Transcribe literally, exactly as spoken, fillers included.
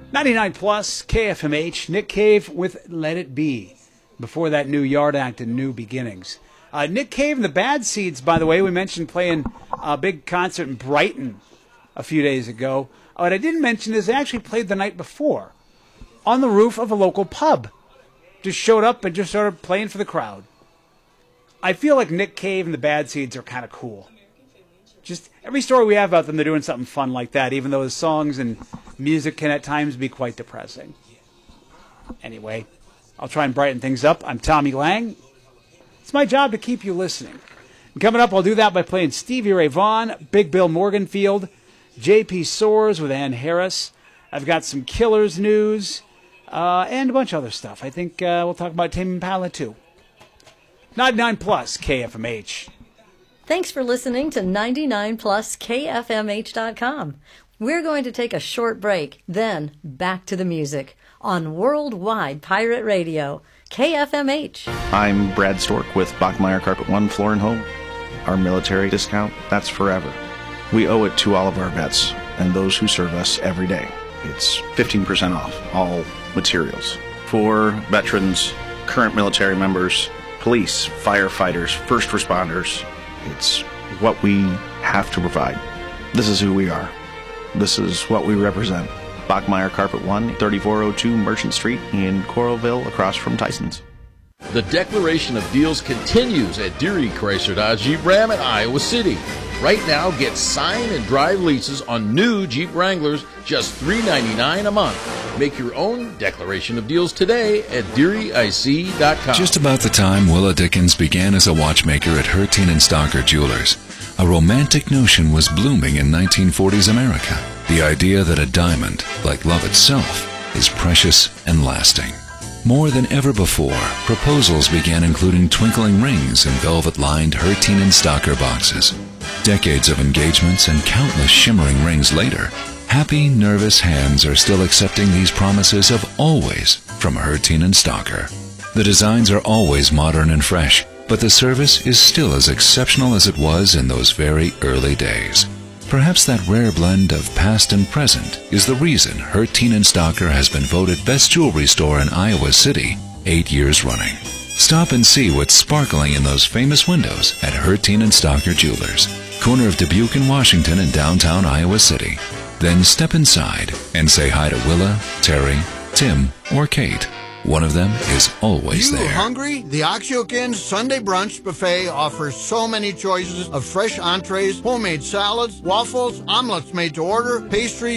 ninety-nine plus, K F M H, Nick Cave with Let It Be. Before that, New Yard Act and New Beginnings. Uh, Nick Cave and the Bad Seeds, by the way, we mentioned playing a big concert in Brighton a few days ago. What I didn't mention is they actually played the night before on the roof of a local pub. Just showed up and just started playing for the crowd. I feel like Nick Cave and the Bad Seeds are kind of cool. Just every story we have about them, they're doing something fun like that, even though the songs and music can at times be quite depressing. Anyway, I'll try and brighten things up. I'm Tommy Lang. It's my job to keep you listening. And coming up, I'll do that by playing Stevie Ray Vaughan, Big Bill Morganfield, J P Soares with Ann Harris. I've got some Killers news, uh, and a bunch of other stuff. I think uh, we'll talk about Tame Impala, too. ninety-nine plus, K F M H. Thanks for listening to ninety-nine plus K F M H dot com. We're going to take a short break, then back to the music on Worldwide Pirate Radio, K F M H. I'm Brad Stork with Bachmeyer Carpet One Floor and Home. Our military discount, that's forever. We owe it to all of our vets and those who serve us every day. It's fifteen percent off all materials. For veterans, current military members, police, firefighters, first responders, it's what we have to provide. This is who we are. This is what we represent. Bachmeyer Carpet One, thirty-four oh two Merchant Street in Coralville, across from Tyson's. The declaration of deals continues at Deary Chrysler Dodge Jeep Ram in Iowa City. Right now, get sign and drive leases on new Jeep Wranglers, just three ninety-nine a month. Make your own declaration of deals today at Deary I C dot com. Just about the time Willa Dickens began as a watchmaker at Herteen and Stocker Jewelers, a romantic notion was blooming in nineteen forties America. The idea that a diamond, like love itself, is precious and lasting. More than ever before, proposals began including twinkling rings in velvet-lined Herteen and Stocker boxes. Decades of engagements and countless shimmering rings later, happy, nervous hands are still accepting these promises of always from Herteen and Stocker. The designs are always modern and fresh, but the service is still as exceptional as it was in those very early days. Perhaps that rare blend of past and present is the reason Herteen and Stocker has been voted best jewelry store in Iowa City eight years running. Stop and see what's sparkling in those famous windows at Herteen and Stocker Jewelers, corner of Dubuque and Washington in downtown Iowa City. Then step inside and say hi to Willa, Terry, Tim, or Kate. One of them is always you there. Hungry? The Oxyokin Sunday Brunch Buffet offers so many choices of fresh entrees, homemade salads, waffles, omelets made to order, pastries,